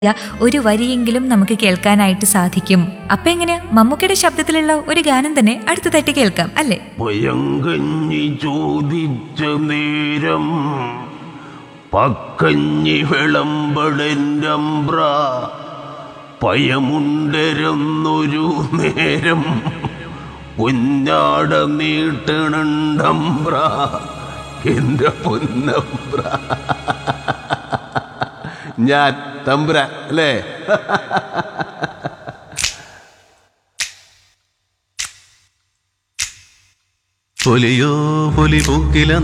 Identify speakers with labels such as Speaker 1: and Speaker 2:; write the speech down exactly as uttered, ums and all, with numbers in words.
Speaker 1: ഒരു വരിയെങ്കിലും നമുക്ക് കേൾക്കാനായിട്ട് സാധിക്കും. അപ്പൊ എങ്ങനെ മമ്മൂക്കയുടെ ശബ്ദത്തിലുള്ള ഒരു ഗാനം തന്നെ അടുത്തതായിട്ട് കേൾക്കാം അല്ലേ?
Speaker 2: പയങ്കഞ്ഞി ചോദിച്ച നേരം പക്കഞ്ഞി വിളമ്പളെൻ്റമ്പ്ര പയമുണ്ടരന്നൊരു നേരം പൊന്നാട നീട്ടണണ്ടമ്പ്ര എൻ്റെ പൊന്നമ്പ്ര. ഞാൻ തമ്പ്ര അല്ലേ?
Speaker 3: പൊലിയോ പൊലി പൂക്കില